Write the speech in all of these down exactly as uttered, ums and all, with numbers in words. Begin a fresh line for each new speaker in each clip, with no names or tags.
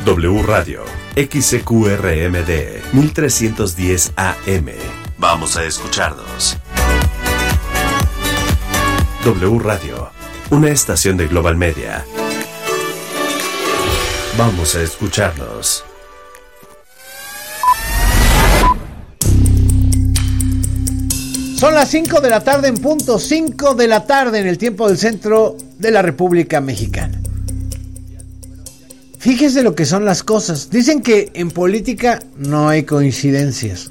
W Radio, X C Q R M D, mil trescientos diez A M. Vamos a escucharnos. W Radio, una estación de Global Media. Vamos a escucharnos.
Son las cinco de la tarde en punto, cinco de la tarde en el tiempo del centro de la República Mexicana. Fíjese lo que son las cosas. Dicen que en política no hay coincidencias.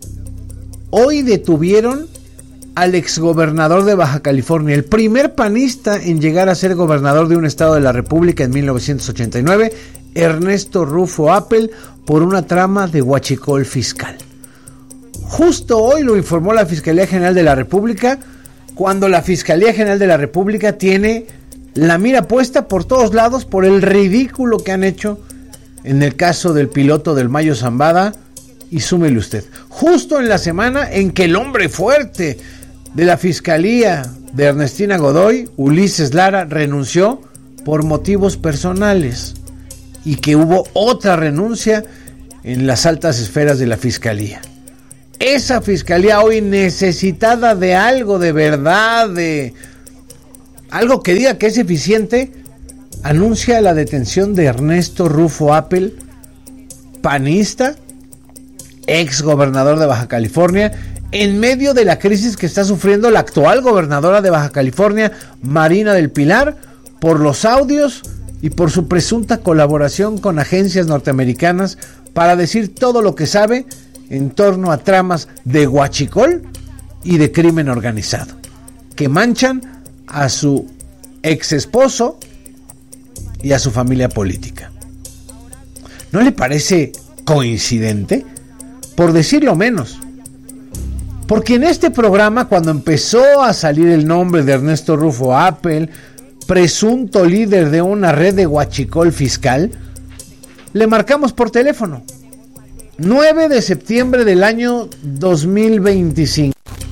Hoy detuvieron al exgobernador de Baja California, el primer panista en llegar a ser gobernador de un estado de la República en mil novecientos ochenta y nueve, Ernesto Rufo Appel, por una trama de huachicol fiscal. Justo hoy lo informó la Fiscalía General de la República, cuando la Fiscalía General de la República tiene la mira puesta por todos lados por el ridículo que han hecho en el caso del piloto del Mayo Zambada, y súmele usted, justo en la semana en que el hombre fuerte de la Fiscalía de Ernestina Godoy, Ulises Lara, renunció por motivos personales, y que hubo otra renuncia en las altas esferas de la Fiscalía. Esa Fiscalía hoy, necesitada de algo de verdad, de algo que diga que es eficiente, anuncia la detención de Ernesto Rufo Appel, panista, ex gobernador de Baja California, en medio de la crisis que está sufriendo la actual gobernadora de Baja California, Marina del Pilar, por los audios y por su presunta colaboración con agencias norteamericanas para decir todo lo que sabe en torno a tramas de huachicol y de crimen organizado, que manchan a su ex esposo y a su familia política. ¿No le parece coincidente? Por decirlo menos. Porque en este programa, cuando empezó a salir el nombre de Ernesto Rufo Appel, presunto líder de una red de huachicol fiscal, le marcamos por teléfono. nueve de septiembre del año dos mil veinticinco.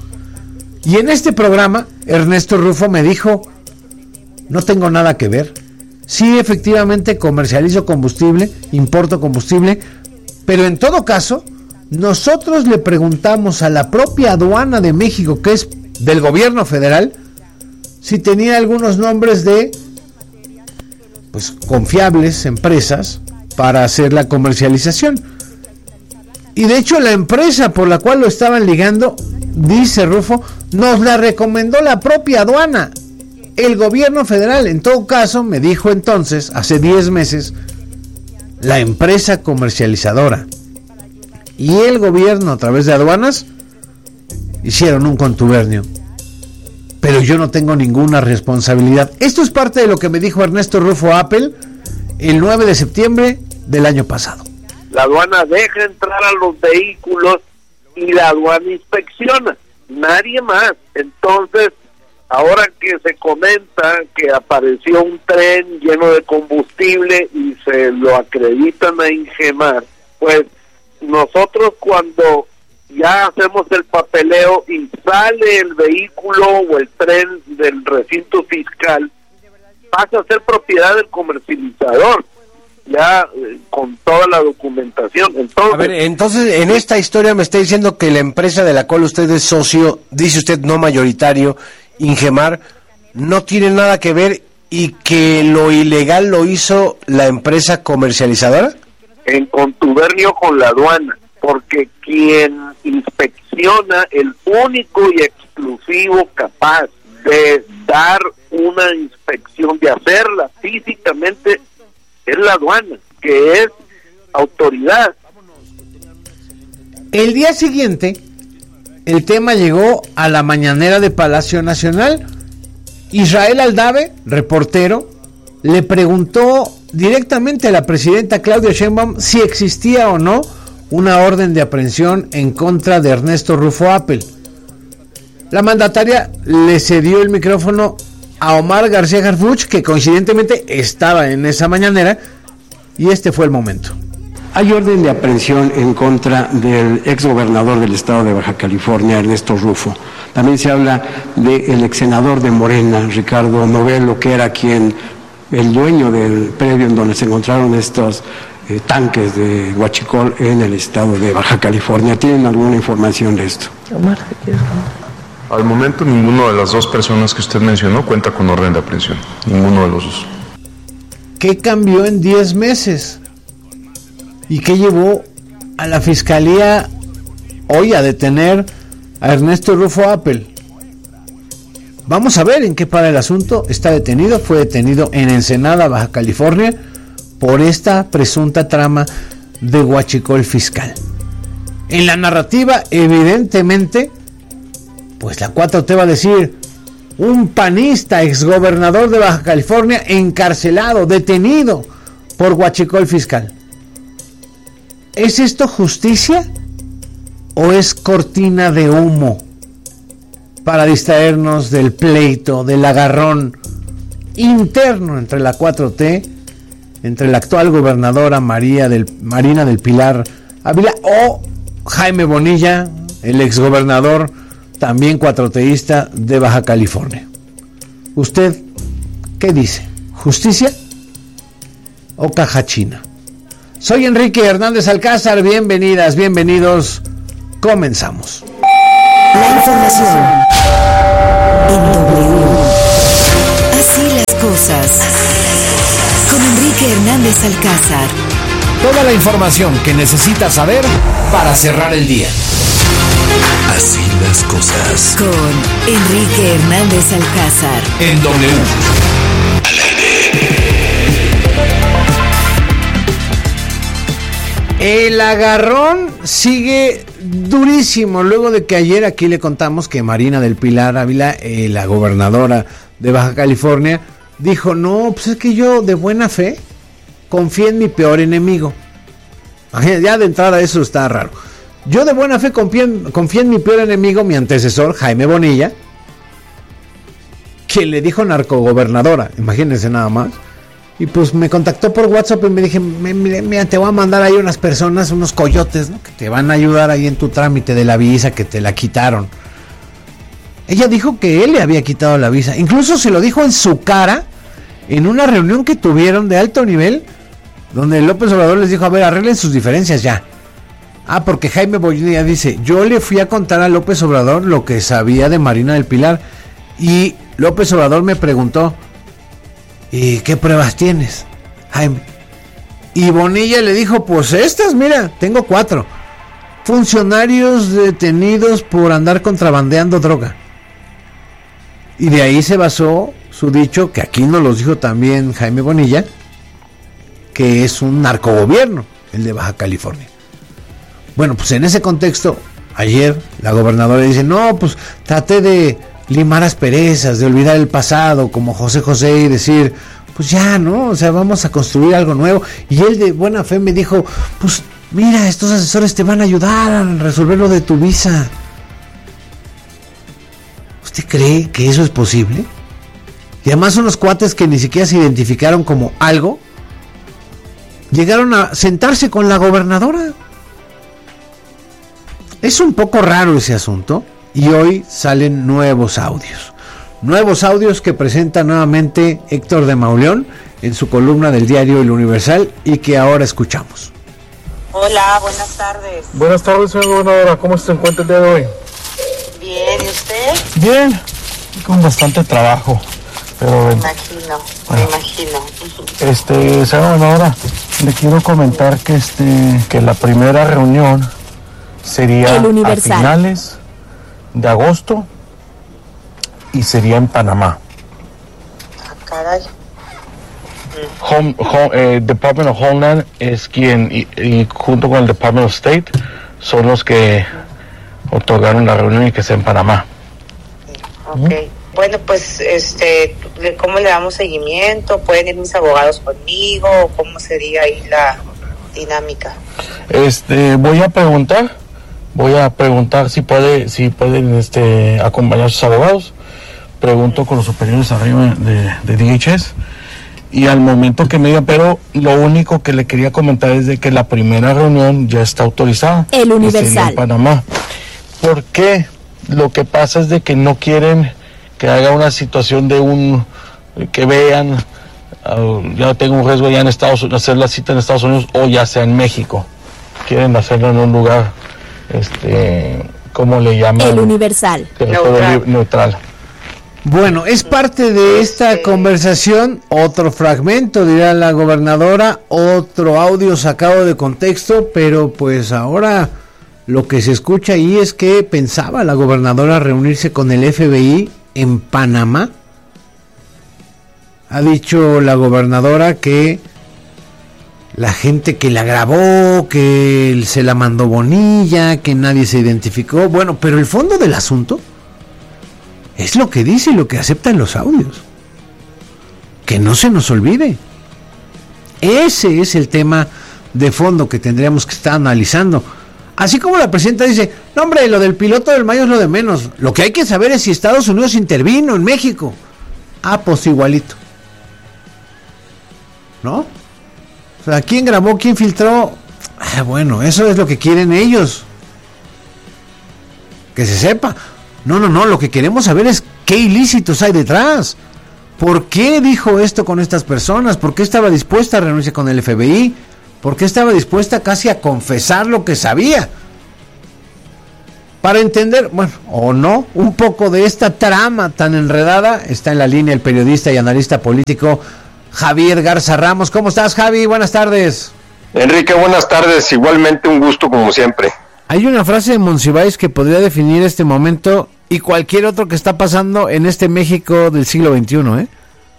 Y en este programa, Ernesto Rufo me dijo: no tengo nada que ver. Sí, efectivamente comercializo combustible, importo combustible, pero en todo caso, nosotros le preguntamos a la propia aduana de México, que es del gobierno federal, si tenía algunos nombres de pues confiables empresas para hacer la comercialización. Y de hecho la empresa por la cual lo estaban ligando, dice Rufo, nos la recomendó la propia aduana, el gobierno federal. En todo caso, me dijo entonces, hace diez meses, la empresa comercializadora y el gobierno a través de aduanas hicieron un contubernio. Pero yo no tengo ninguna responsabilidad. Esto es parte de lo que me dijo Ernesto Rufo Appel el nueve de septiembre del año pasado.
La aduana deja entrar a los vehículos y la aduana inspecciona, nadie más. Entonces, ahora que se comenta que apareció un tren lleno de combustible y se lo acreditan a Ingemar, pues nosotros cuando ya hacemos el papeleo y sale el vehículo o el tren del recinto fiscal, pasa a ser propiedad del comercializador, ya eh, con toda la documentación. Entonces,
a ver, entonces en esta historia me está diciendo que la empresa de la cual usted es socio, dice usted no mayoritario, Ingemar, no tiene nada que ver, y que lo ilegal lo hizo la empresa comercializadora.
En contubernio con la aduana, porque quien inspecciona, el único y exclusivo capaz de dar una inspección, de hacerla físicamente, es la aduana, que es autoridad.
El día siguiente, el tema llegó a la mañanera de Palacio Nacional. Israel Aldave, reportero, le preguntó directamente a la presidenta Claudia Sheinbaum si existía o no una orden de aprehensión en contra de Ernesto Rufo Appel. La mandataria le cedió el micrófono a Omar García Harfuch, que coincidentemente estaba en esa mañanera, y este fue el momento.
Hay orden de aprehensión en contra del exgobernador del estado de Baja California, Ernesto Rufo. También se habla del exsenador de Morena, Ricardo Novelo, que era quien, el dueño del predio en donde se encontraron estos eh, tanques de huachicol en el estado de Baja California. ¿Tienen alguna información de esto?
Omar, ¿te quieres hablar?
Al momento, ninguno de las dos personas que usted mencionó cuenta con orden de aprehensión. Ninguno de los dos.
¿Qué cambió en diez meses? ¿Y qué llevó a la fiscalía hoy a detener a Ernesto Rufo Appel? Vamos a ver en qué para el asunto. Está detenido, fue detenido en Ensenada, Baja California, por esta presunta trama de huachicol fiscal. En la narrativa, evidentemente, pues la cuatro T va a decir: un panista, exgobernador de Baja California, encarcelado, detenido por huachicol fiscal. ¿Es esto justicia o es cortina de humo para distraernos del pleito, del agarrón interno entre la cuatro T, entre la actual gobernadora María del, Marina del Pilar Ávila o Jaime Bonilla, el exgobernador también cuatroteísta de Baja California? ¿Usted qué dice? ¿Justicia o caja china? Soy Enrique Hernández Alcázar, bienvenidas, bienvenidos, comenzamos.
La información en W. Así las cosas. Con Enrique Hernández Alcázar.
Toda la información que necesitas saber para cerrar el día.
Así las cosas.
Con Enrique Hernández Alcázar.
En W.
Al aire.
El agarrón sigue durísimo, luego de que ayer aquí le contamos que Marina del Pilar Ávila, eh, la gobernadora de Baja California, dijo: no, pues es que yo de buena fe confié en mi peor enemigo. Ya de entrada eso está raro. Yo de buena fe confié en, confié en mi peor enemigo, mi antecesor, Jaime Bonilla, que le dijo narcogobernadora, imagínense nada más. Y pues me contactó por WhatsApp y me dije: mira, te voy a mandar ahí unas personas, unos coyotes, ¿no?, que te van a ayudar ahí en tu trámite de la visa, que te la quitaron. Ella dijo que él le había quitado la visa, incluso se lo dijo en su cara, en una reunión que tuvieron de alto nivel, donde López Obrador les dijo: a ver, arreglen sus diferencias ya. Ah, porque Jaime Bonilla dice: yo le fui a contar a López Obrador lo que sabía de Marina del Pilar, y López Obrador me preguntó: ¿y qué pruebas tienes, Jaime? Y Bonilla le dijo: pues estas, mira, tengo cuatro funcionarios detenidos por andar contrabandeando droga. Y de ahí se basó su dicho, que aquí nos los dijo también Jaime Bonilla, que es un narcogobierno, el de Baja California. Bueno, pues en ese contexto, ayer la gobernadora dice: no, pues traté de limar asperezas, de olvidar el pasado, como José José, y decir: pues ya, ¿no? O sea, vamos a construir algo nuevo. Y él de buena fe me dijo: pues mira, estos asesores te van a ayudar a resolver lo de tu visa. ¿Usted cree que eso es posible? Y además unos cuates que ni siquiera se identificaron como algo, llegaron a sentarse con la gobernadora. Es un poco raro ese asunto. Y hoy salen nuevos audios. Nuevos audios que presenta nuevamente Héctor de Mauleón en su columna del diario El Universal y que ahora escuchamos.
Hola, buenas tardes.
Buenas tardes, señora gobernadora. ¿Cómo se encuentra el día de hoy?
Bien, ¿y usted?
Bien, con bastante trabajo. Pero,
me imagino, bueno, me imagino.
Este, señora gobernadora, le quiero comentar que este, que la primera reunión sería a finales de agosto y sería en Panamá.
Ah, caray.
Home, home, eh, Department of Homeland es quien, y, y junto con el Department of State, son los que otorgaron la reunión y que sea en Panamá.
Ok. ¿Mm? Bueno, pues, este, ¿cómo le damos seguimiento? ¿Pueden ir mis abogados conmigo? ¿Cómo sería ahí la dinámica?
Este, voy a preguntar. Voy a preguntar si puede, si pueden este, acompañar a sus abogados. Pregunto con los superiores arriba de, de D H S. Y al momento que me digan, pero lo único que le quería comentar es de que la primera reunión ya está autorizada.
El Universal.
En Panamá. ¿Por qué? Lo que pasa es de que no quieren que haga una situación de un, que vean uh, ya tengo un riesgo ya en Estados Unidos, hacer la cita en Estados Unidos o ya sea en México. Quieren hacerlo en un lugar, este, ¿cómo le llaman?
El Universal.
Neutral. neutral.
Bueno, es parte de esta conversación, otro fragmento, dirá la gobernadora, otro audio sacado de contexto, pero pues ahora lo que se escucha ahí es que pensaba la gobernadora reunirse con el F B I en Panamá. Ha dicho la gobernadora que la gente que la grabó, que se la mandó Bonilla, que nadie se identificó. Bueno, pero el fondo del asunto es lo que dice y lo que acepta en los audios. Que no se nos olvide. Ese es el tema de fondo que tendríamos que estar analizando. Así como la presidenta dice, no hombre, lo del piloto del Mayo es lo de menos. Lo que hay que saber es si Estados Unidos intervino en México. Ah, pues igualito. ¿No? O sea, ¿quién grabó? ¿Quién filtró? Ah, bueno, eso es lo que quieren ellos. Que se sepa. No, no, no, lo que queremos saber es qué ilícitos hay detrás. ¿Por qué dijo esto con estas personas? ¿Por qué estaba dispuesta a reunirse con el F B I? ¿Por qué estaba dispuesta casi a confesar lo que sabía? Para entender, bueno, o no, un poco de esta trama tan enredada, está en la línea el periodista y analista político Javier Garza Ramos. ¿Cómo estás, Javi? Buenas tardes.
Enrique, buenas tardes. Igualmente un gusto como siempre.
Hay una frase de Monsiváis que podría definir este momento y cualquier otro que está pasando en este México del siglo veintiuno, ¿eh?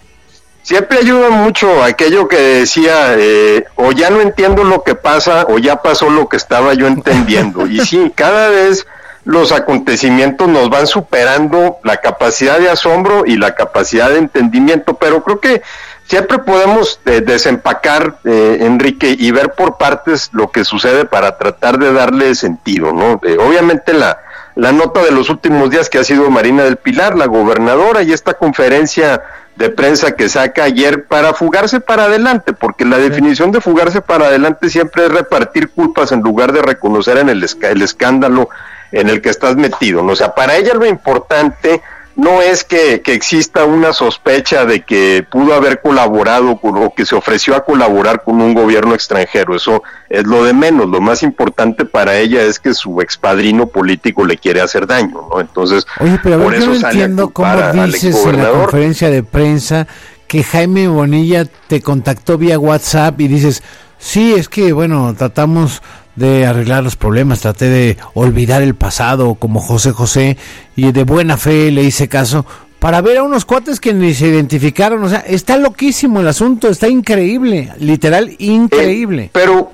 Siempre ayuda mucho aquello que decía, eh, o ya no entiendo lo que pasa, o ya pasó lo que estaba yo entendiendo. Y sí, cada vez los acontecimientos nos van superando la capacidad de asombro y la capacidad de entendimiento, pero creo que siempre podemos eh, desempacar, eh, Enrique, y ver por partes lo que sucede para tratar de darle sentido, ¿no? Eh, obviamente la, la nota de los últimos días que ha sido Marina del Pilar, la gobernadora, y esta conferencia de prensa que saca ayer para fugarse para adelante, porque la definición de fugarse para adelante siempre es repartir culpas en lugar de reconocer en el, esca- el escándalo en el que estás metido, ¿no? O sea, para ella lo importante no es que, que exista una sospecha de que pudo haber colaborado con, o que se ofreció a colaborar con un gobierno extranjero. Eso es lo de menos. Lo más importante para ella es que su expadrino político le quiere hacer daño, ¿no? Entonces,
oye, pero a ver,
por
yo
eso
no
sale
entiendo cómo
a,
dices en la conferencia de prensa que Jaime Bonilla te contactó vía WhatsApp y dices, sí, es que, bueno, tratamos de arreglar los problemas, traté de olvidar el pasado como José José y de buena fe le hice caso para ver a unos cuates que ni se identificaron. O sea, está loquísimo el asunto, está increíble, literal increíble.
Eh, pero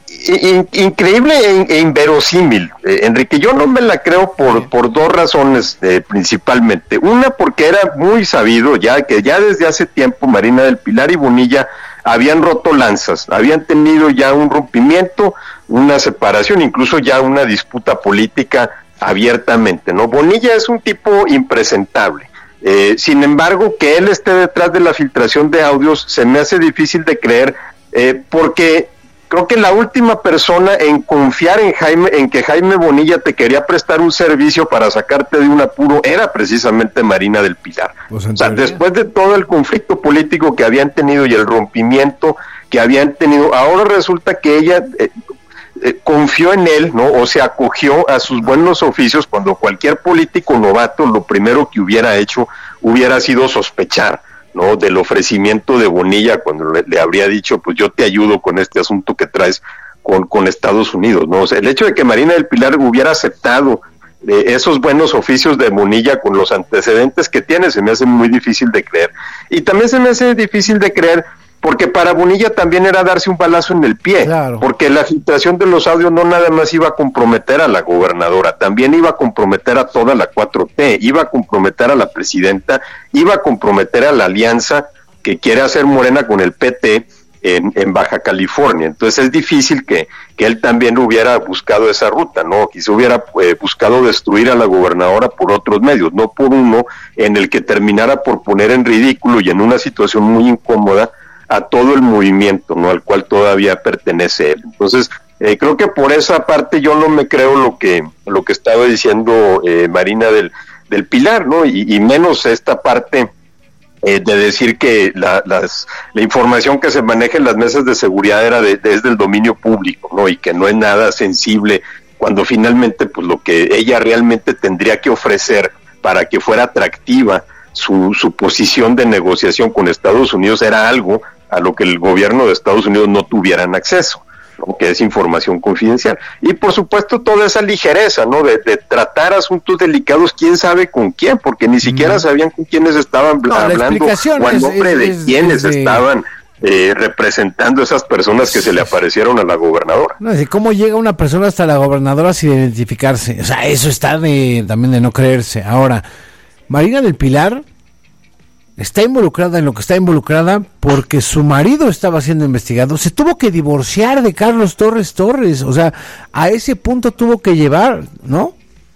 in, increíble e, e inverosímil, eh, Enrique. Yo no me la creo por, sí. por dos razones eh, principalmente. Una, porque era muy sabido ya que ya desde hace tiempo Marina del Pilar y Bonilla habían roto lanzas, habían tenido ya un rompimiento, una separación, incluso ya una disputa política abiertamente, ¿no? Bonilla es un tipo impresentable. Eh, sin embargo, que él esté detrás de la filtración de audios se me hace difícil de creer, eh, porque creo que la última persona en confiar en Jaime, en que Jaime Bonilla te quería prestar un servicio para sacarte de un apuro era precisamente Marina del Pilar. Pues o sea, después de todo el conflicto político que habían tenido y el rompimiento que habían tenido, ahora resulta que ella eh, eh, confió en él, ¿no? O se acogió a sus buenos oficios cuando cualquier político novato lo primero que hubiera hecho hubiera sido sospechar, ¿no? Del ofrecimiento de Bonilla cuando le, le habría dicho, pues yo te ayudo con este asunto que traes con, con Estados Unidos, ¿no? O sea, el hecho de que Marina del Pilar hubiera aceptado eh, esos buenos oficios de Bonilla con los antecedentes que tiene, se me hace muy difícil de creer. Y también se me hace difícil de creer porque para Bonilla también era darse un balazo en el pie, claro. Porque la filtración de los audios no nada más iba a comprometer a la gobernadora, también iba a comprometer a toda la cuatro T, iba a comprometer a la presidenta, iba a comprometer a la alianza que quiere hacer Morena con el P T en, en Baja California. Entonces es difícil que, que él también hubiera buscado esa ruta, ¿no? Quizá hubiera eh, buscado destruir a la gobernadora por otros medios, no por uno en el que terminara por poner en ridículo y en una situación muy incómoda a todo el movimiento, ¿no? Al cual todavía pertenece él. Entonces, eh, creo que por esa parte yo no me creo lo que lo que estaba diciendo eh, Marina del, del Pilar, ¿no? Y, y menos esta parte eh, de decir que la, las, la información que se maneja en las mesas de seguridad era de, de, es del dominio público, ¿no? Y que no es nada sensible, cuando finalmente pues lo que ella realmente tendría que ofrecer para que fuera atractiva su, su posición de negociación con Estados Unidos era algo a lo que el gobierno de Estados Unidos no tuvieran acceso, ¿no? Que es información confidencial. Y por supuesto toda esa ligereza, ¿no? De, de tratar asuntos delicados, quién sabe con quién, porque ni siquiera sabían con quiénes estaban no, hablando o al nombre es, de es, quiénes es de... estaban eh, representando esas personas que se le aparecieron a la gobernadora.
No, es cómo llega una persona hasta la gobernadora sin identificarse. O sea, eso está de también de no creerse. Ahora, Marina del Pilar está involucrada en lo que está involucrada porque su marido estaba siendo investigado. Se tuvo que divorciar de Carlos Torres Torres. O sea, a ese punto tuvo que llevar, ¿no?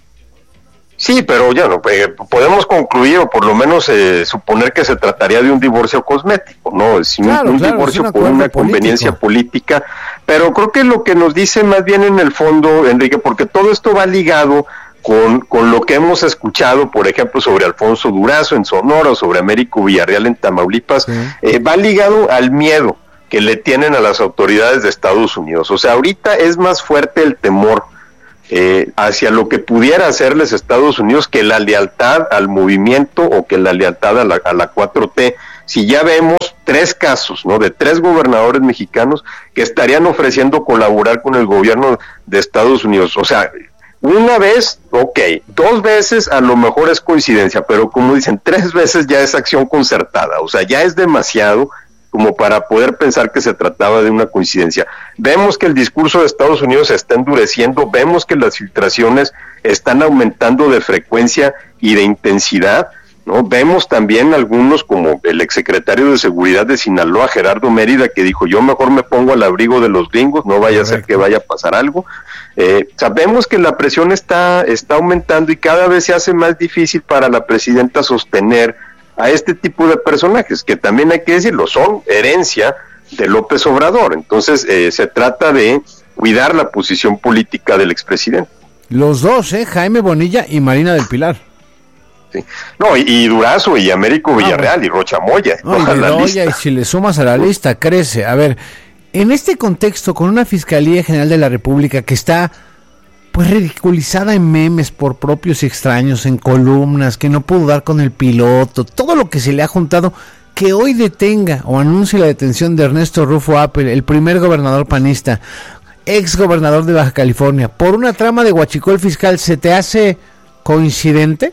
Sí, pero ya no, eh, podemos concluir o por lo menos eh, suponer que se trataría de un divorcio cosmético, ¿no? Es claro, un, un claro, divorcio un por una político. Conveniencia política, pero creo que lo que nos dice más bien en el fondo, Enrique, porque todo esto va ligado con, con lo que hemos escuchado, por ejemplo, sobre Alfonso Durazo en Sonora, o sobre Américo Villarreal en Tamaulipas, sí. eh, va ligado al miedo que le tienen a las autoridades de Estados Unidos. O sea, ahorita es más fuerte el temor Eh, hacia lo que pudiera hacerles Estados Unidos que la lealtad al movimiento o que la lealtad a la, a la cuatro T. Si ya vemos tres casos, ¿no? De tres gobernadores mexicanos que estarían ofreciendo colaborar con el gobierno de Estados Unidos. O sea, una vez, ok, dos veces a lo mejor es coincidencia, pero como dicen, tres veces ya es acción concertada. O sea, ya es demasiado como para poder pensar que se trataba de una coincidencia. Vemos que el discurso de Estados Unidos se está endureciendo, vemos que las filtraciones están aumentando de frecuencia y de intensidad, ¿no? Vemos también algunos, como el exsecretario de Seguridad de Sinaloa, Gerardo Mérida, que dijo, yo mejor me pongo al abrigo de los gringos, no vaya Correcto. A ser que vaya a pasar algo. Eh, sabemos que la presión está, está aumentando y cada vez se hace más difícil para la presidenta sostener a este tipo de personajes, que también hay que decirlo, son herencia de López Obrador. Entonces eh, se trata de cuidar la posición política del expresidente.
Los dos, ¿eh? Jaime Bonilla y Marina del Pilar.
Sí. No, y, y Durazo y Américo Villarreal ah, bueno. y Rocha Moya.
No, y, Bedoya, y si le sumas a la lista, crece. A ver, en este contexto, con una Fiscalía General de la República que está pues ridiculizada en memes por propios y extraños, en columnas, que no pudo dar con el piloto, todo lo que se le ha juntado, que hoy detenga o anuncie la detención de Ernesto Rufo Appel, el primer gobernador panista, ex gobernador de Baja California, por una trama de huachicol fiscal, ¿se te hace coincidente?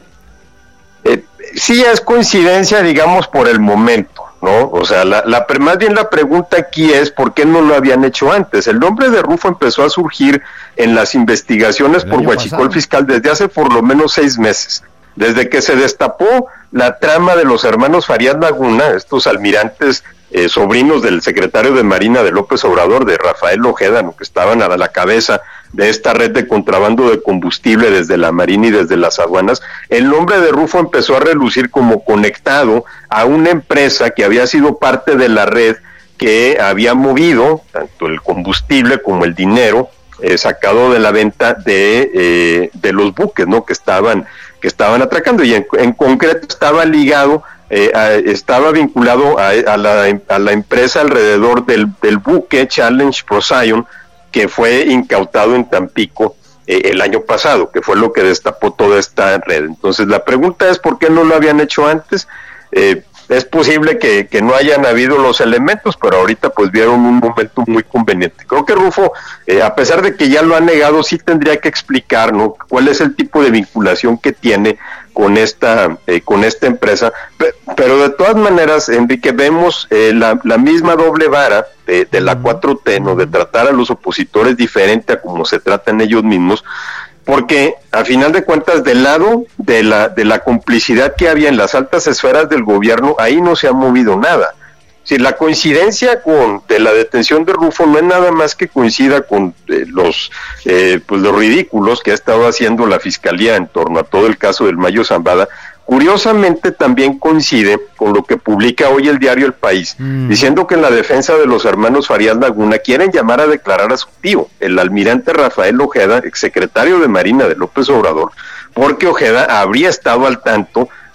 Eh, sí es coincidencia, digamos, por el momento, ¿no? O sea, la, la, más bien la pregunta aquí es ¿por qué no lo habían hecho antes? El nombre de Rufo empezó a surgir en las investigaciones por huachicol fiscal desde hace por lo menos seis meses, desde que se destapó la trama de los hermanos Farías Laguna, estos almirantes eh, sobrinos del secretario de Marina de López Obrador, de Rafael Ojeda, ¿no? Que estaban a la cabeza de esta red de contrabando de combustible desde la Marina y desde las aduanas. El nombre de Rufo empezó a relucir como conectado a una empresa que había sido parte de la red que había movido tanto el combustible como el dinero eh, sacado de la venta de eh, de los buques, ¿no? que estaban que estaban atracando, y en, en concreto estaba ligado eh, a, estaba vinculado a, a la a la empresa alrededor del del buque Challenge Procyon, que fue incautado en Tampico eh, el año pasado, que fue lo que destapó toda esta red. Entonces la pregunta es ¿por qué no lo habían hecho antes? Eh, es posible que, que no hayan habido los elementos, pero ahorita pues vieron un momento muy conveniente. Creo que Rufo, eh, a pesar de que ya lo ha negado, sí tendría que explicar, ¿no? cuál es el tipo de vinculación que tiene con esta eh, con esta empresa, pero de todas maneras, Enrique, vemos eh, la, la misma doble vara de, de la cuatro T, ¿no? de tratar a los opositores diferente a como se tratan ellos mismos, porque a final de cuentas del lado de la de la complicidad que había en las altas esferas del gobierno, ahí no se ha movido nada. Si la coincidencia con de la detención de Rufo no es nada más que coincida con eh, los eh, pues los ridículos que ha estado haciendo la Fiscalía en torno a todo el caso del Mayo Zambada, curiosamente también coincide con lo que publica hoy el diario El País, mm. diciendo que en la defensa de los hermanos Farías Laguna quieren llamar a declarar a su tío, el almirante Rafael Ojeda, exsecretario de Marina de López Obrador, porque Ojeda habría estado al tanto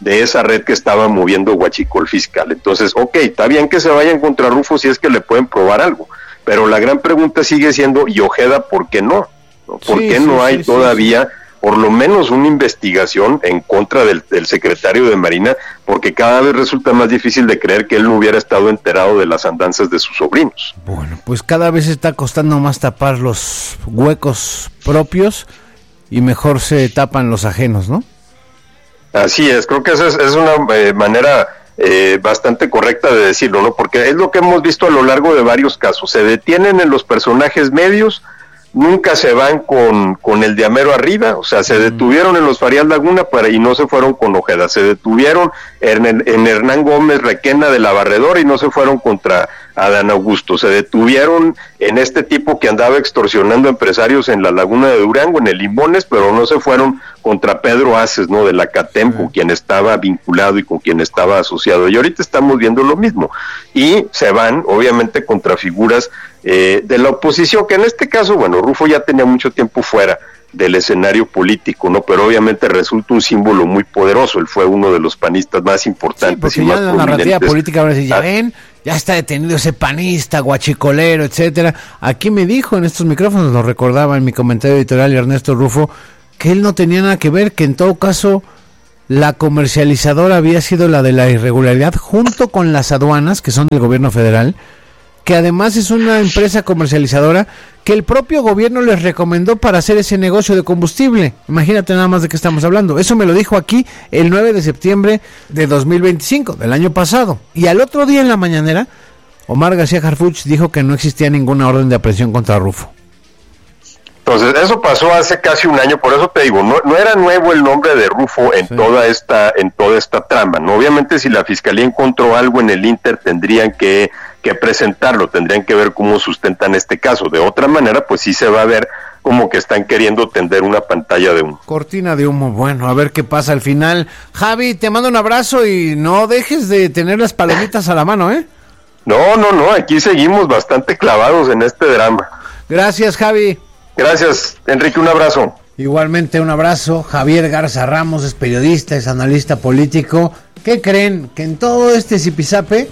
de esa red que estaba moviendo Huachicol Fiscal. Entonces, ok, está bien que se vayan contra Rufo si es que le pueden probar algo, pero la gran pregunta sigue siendo, ¿y Ojeda por qué no? ¿No? ¿Por
Sí,
qué
sí,
no hay
sí,
todavía... Sí. por lo menos una investigación en contra del, del secretario de Marina, porque cada vez resulta más difícil de creer que él no hubiera estado enterado de las andanzas de sus sobrinos?
Bueno, pues cada vez está costando más tapar los huecos propios y mejor se tapan los ajenos, ¿no?
Así es, creo que esa es, es una eh, manera eh, bastante correcta de decirlo, ¿no? Porque es lo que hemos visto a lo largo de varios casos. Se detienen en los personajes medios, nunca se van con, con el de Amero arriba, o sea, se detuvieron en los Farías Laguna para, y no se fueron con Ojeda, se detuvieron en, en Hernán Gómez Requena de la Barredora y no se fueron contra Adán Augusto, se detuvieron en este tipo que andaba extorsionando empresarios en la Laguna de Durango, en el Limones, pero no se fueron contra Pedro Aces, ¿no? De la CATEM, con quien estaba vinculado y con quien estaba asociado, y ahorita estamos viendo lo mismo, y se van, obviamente, contra figuras eh, de la oposición, que en este caso, bueno, Rufo ya tenía mucho tiempo fuera del escenario político, ¿no? Pero obviamente resulta un símbolo muy poderoso, él fue uno de los panistas más importantes.
Sí, porque ya en la narrativa política ahora sí, ya ven, ya está detenido ese panista, guachicolero, etcétera. Aquí me dijo en estos micrófonos, lo recordaba en mi comentario editorial Ernesto Rufo, que él no tenía nada que ver, que en todo caso la comercializadora había sido la de la irregularidad junto con las aduanas, que son del gobierno federal, que además es una empresa comercializadora que el propio gobierno les recomendó para hacer ese negocio de combustible. Imagínate nada más de qué estamos hablando. Eso me lo dijo aquí el nueve de septiembre de dos mil veinticinco, del año pasado. Y al otro día en la mañanera, Omar García Harfuch dijo que no existía ninguna orden de aprehensión contra Rufo.
Entonces, eso pasó hace casi un año, por eso te digo, no, no era nuevo el nombre de Rufo en sí. toda esta en toda esta trama, ¿no? Obviamente, si la Fiscalía encontró algo en el Inter, tendrían que, que presentarlo, tendrían que ver cómo sustentan este caso. De otra manera, pues sí se va a ver como que están queriendo tender una pantalla de humo.
Cortina de humo, bueno, a ver qué pasa al final. Javi, te mando un abrazo y no dejes de tener las palomitas a la mano, ¿eh?
No, no, no, aquí seguimos bastante clavados en este drama.
Gracias, Javi.
Gracias, Enrique, un abrazo.
Igualmente un abrazo. Javier Garza Ramos es periodista, es analista político. ¿Qué creen? Que en todo este zipizape,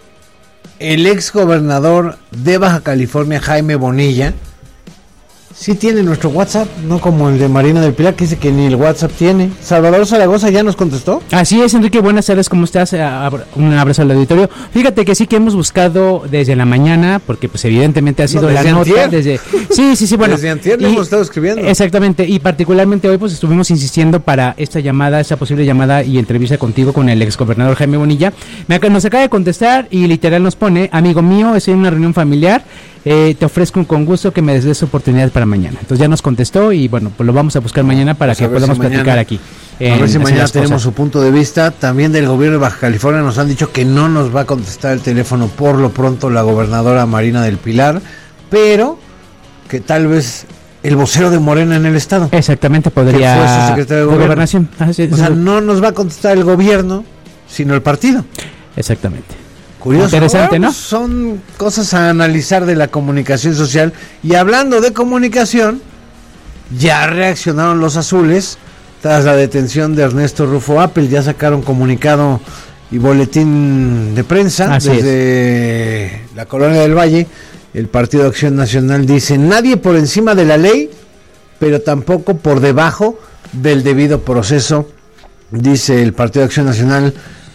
el ex gobernador de Baja California, Jaime Bonilla, sí tiene nuestro WhatsApp, no como el de Marina del Pilar, que dice que ni el WhatsApp tiene. Salvador Zaragoza ya nos contestó.
Así es, Enrique, buenas tardes, ¿cómo estás? Un abrazo al auditorio. Fíjate que sí que hemos buscado desde la mañana, porque pues evidentemente ha sido no, la nota antier. desde... Sí, sí, sí, bueno.
Desde antier le hemos estado escribiendo.
Exactamente, y particularmente hoy pues estuvimos insistiendo para esta llamada, esta posible llamada y entrevista contigo con el exgobernador Jaime Bonilla. Me, nos acaba de contestar y literal nos pone, amigo mío, estoy en una reunión familiar, eh, te ofrezco con gusto que me des esa oportunidad para mañana. Entonces ya nos contestó y bueno, pues lo vamos a buscar mañana para pues que podamos si platicar mañana, aquí.
A ver si mañana tenemos su punto de vista. También del gobierno de Baja California nos han dicho que no nos va a contestar el teléfono por lo pronto la gobernadora Marina del Pilar, pero que tal vez el vocero de Morena en el estado.
Exactamente, podría.
Que fue su secretario de, de
gobernación. Ah, sí,
o sea, no nos va a contestar el gobierno, sino el partido.
Exactamente.
Curioso.
Interesante,
bueno,
¿no?
Son cosas a analizar de la comunicación social. Y hablando de comunicación, ya reaccionaron los azules tras la detención de Ernesto Rufo Apple. Ya sacaron comunicado y boletín de prensa. Así desde es. La Colonia del Valle. El Partido de Acción Nacional dice: nadie por encima de la ley, pero tampoco por debajo del debido proceso, dice el Partido de Acción Nacional.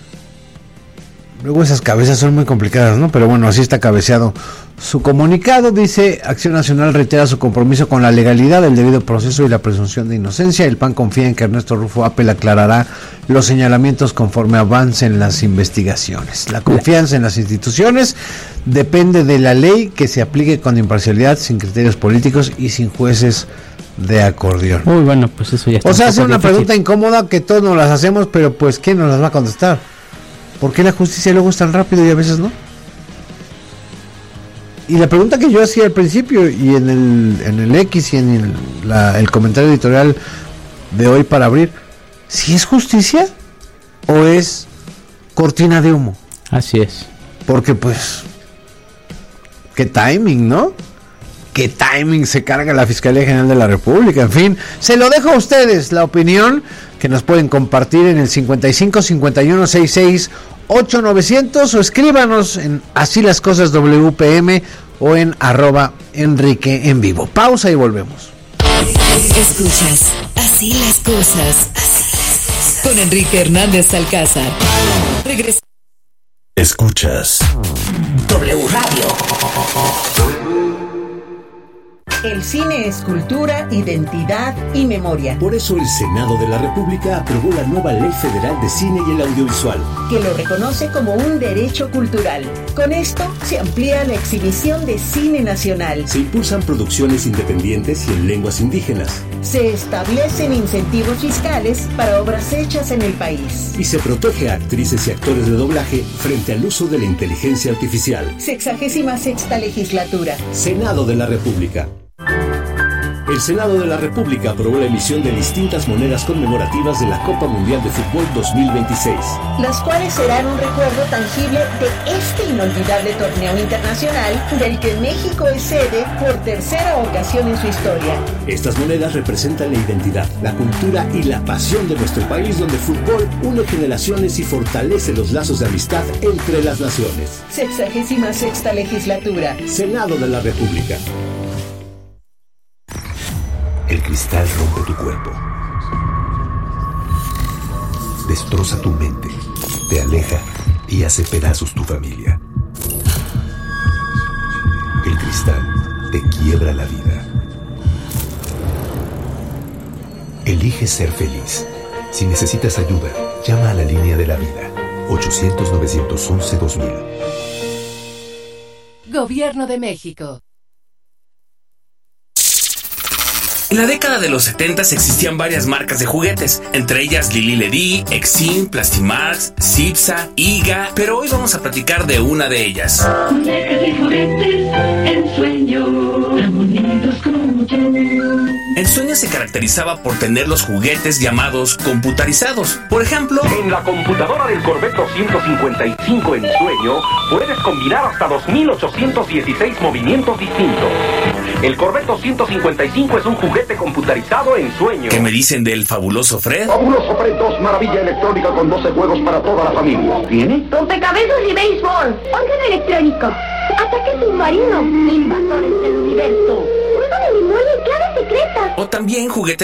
Luego esas cabezas son muy complicadas, ¿no? Pero bueno, así está cabeceado su comunicado. Dice: Acción Nacional reitera su compromiso con la legalidad, el debido proceso y la presunción de inocencia. El P A N confía en que Ernesto Rufo Apple aclarará los señalamientos conforme avancen las investigaciones. La confianza en las instituciones depende de la ley que se aplique con imparcialidad, sin criterios políticos y sin jueces de acordeón.
Muy bueno, pues eso ya está.
O sea, hace una difícil. pregunta incómoda que todos nos las hacemos, pero pues ¿quién nos las va a contestar? ¿Por qué la justicia luego es tan rápido y a veces no? Y la pregunta que yo hacía al principio y en el en el X y en el, la, el comentario editorial de hoy para abrir, ¿si es justicia o es cortina de humo?
Así es.
Porque pues, qué timing, ¿no? qué timing se carga la Fiscalía General de la República. En fin, se lo dejo a ustedes, la opinión que nos pueden compartir en el cincuenta y cinco cincuenta y uno sesenta y seis ocho novecientos o escríbanos en Así las Cosas W P M o en arroba Enrique en vivo. Pausa y volvemos.
Escuchas Así las Cosas, así las cosas, con Enrique Hernández Alcázar. Regresa.
Escuchas
W Radio.
El cine es cultura, identidad y memoria.
Por eso el Senado de la República aprobó la nueva Ley Federal de Cine y el Audiovisual,
que lo reconoce como un derecho cultural. Con esto se amplía la exhibición de cine nacional.
Se impulsan producciones independientes y en lenguas indígenas.
Se establecen incentivos fiscales para obras hechas en el país.
Y se protege a actrices y actores de doblaje frente al uso de la inteligencia artificial.
Sexagésima sexta legislatura.
Senado de la República. El Senado de la República aprobó la emisión de distintas monedas conmemorativas de la Copa Mundial de Fútbol dos mil veintiséis.
Las cuales serán un recuerdo tangible de este inolvidable torneo internacional del que México es sede por tercera ocasión en su historia.
Estas monedas representan la identidad, la cultura y la pasión de nuestro país, donde el fútbol une generaciones y fortalece los lazos de amistad entre las naciones.
Sexagésima sexta legislatura.
Senado de la República.
El cristal rompe tu cuerpo, destroza tu mente, te aleja y hace pedazos tu familia. El cristal te quiebra la vida. Elige ser feliz. Si necesitas ayuda, llama a la línea de la vida, ochocientos nueve once dos mil.
Gobierno de México.
En la década de los setentas existían varias marcas de juguetes, entre ellas Lili Ledy, Exim, Plastimax, Cipsa, Iga, pero hoy vamos a platicar de una de ellas.
Muñecas de juguetes, Ensueño, tan bonitos como yo.
Ensueño se caracterizaba por tener los juguetes llamados computarizados. Por ejemplo,
en la computadora del Corvette doscientos cincuenta y cinco Ensueño puedes combinar hasta dos mil ochocientos dieciséis movimientos distintos. El Corvette doscientos cincuenta y cinco es un juguete computarizado Ensueño.
¿Qué me dicen del fabuloso Fred?
Fabuloso Fred dos, maravilla electrónica con doce juegos para toda la familia. ¿Tiene?
Rompecabezas y béisbol. Órgano electrónico. Ataque submarino. Invasores del universo. Juego de memoria y claves secretas.
O también juguetes